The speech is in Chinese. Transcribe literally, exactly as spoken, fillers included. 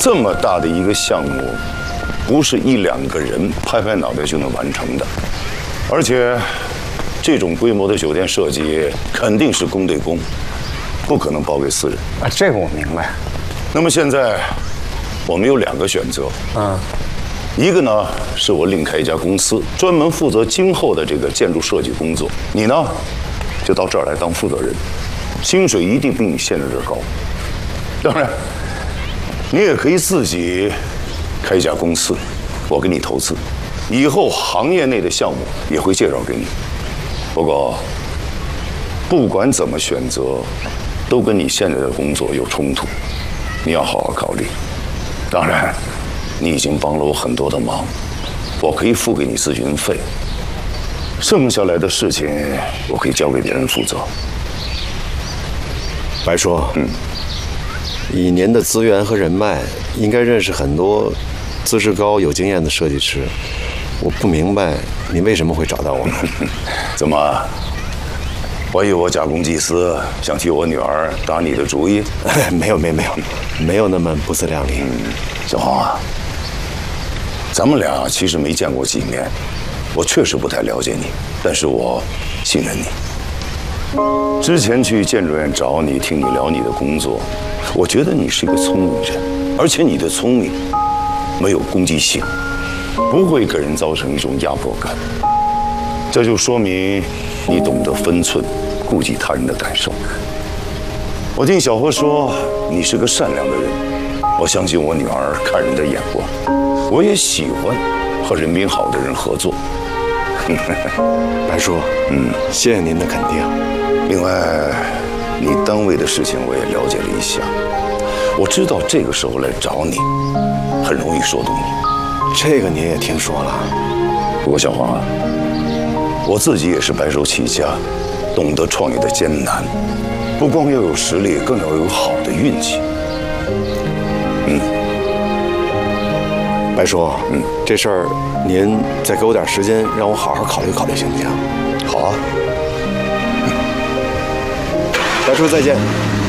这么大的一个项目，不是一两个人拍拍脑袋就能完成的，而且这种规模的酒店设计肯定是公对公，不可能包给私人。 啊，这个我明白。 那么现在我们有两个选择， 嗯， 一个呢是我另开一家公司，专门负责今后的这个建筑设计工作，你呢就到这儿来当负责人，薪水一定比你现在这儿高。当然，你也可以自己开一家公司，我给你投资，以后行业内的项目也会介绍给你。不过，不管怎么选择，都跟你现在的工作有冲突，你要好好考虑。当然，你已经帮了我很多的忙，我可以付给你咨询费，剩下来的事情我可以交给别人负责。 白叔， 嗯， 以您的资源和人脉，应该认识很多资质高、有经验的设计师。我不明白你为什么会找到我。 怎么？我以为我假公济私，想替我女儿打你的主意？ 没有，没有，没有，没有那么不自量力。 嗯，小黄啊，咱们俩其实没见过几面，我确实不太了解你，但是我信任你。之前去建筑院找你，听你聊你的工作，我觉得你是一个聪明人，而且你的聪明没有攻击性，不会给人造成一种压迫感。这就说明你懂得分寸，顾及他人的感受。我听小何说你是个善良的人，我相信我女儿看人的眼光，我也喜欢和人品好的人合作。 白叔，嗯，谢谢您的肯定。 另外，你单位的事情我也了解了一下，我知道这个时候来找你，很容易说动你。 这个您也听说了。 不过小黄啊，我自己也是白手起家，懂得创业的艰难，不光要有实力，更要有好的运气。嗯， 白叔，嗯，这事儿您再给我点时间，让我好好考虑考虑，行不行？ 好啊。 白叔再见。